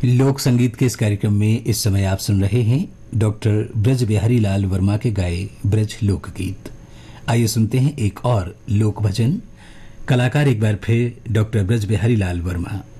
लोक संगीत के इस कार्यक्रम में इस समय आप सुन रहे हैं डॉक्टर ब्रज बिहारी लाल वर्मा के गाए ब्रज लोकगीत। आइए सुनते हैं एक और लोक भजन। कलाकार एक बार फिर डॉक्टर ब्रज बिहारी लाल वर्मा।